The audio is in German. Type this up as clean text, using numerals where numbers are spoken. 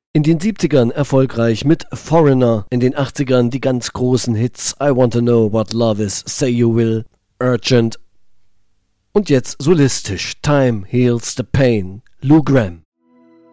In den 70ern erfolgreich mit Foreigner, in den 80ern die ganz großen Hits I Want to Know What Love Is, Say You Will, Urgent und jetzt solistisch Time Heals the Pain, Lou Gramm.